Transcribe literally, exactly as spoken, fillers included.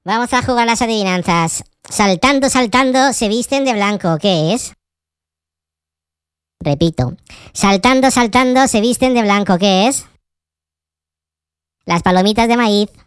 Vamos a jugar las adivinanzas. Saltando, saltando, se visten de blanco. ¿Qué es? Repito. Saltando, saltando, se visten de blanco. ¿Qué es? Las palomitas de maíz.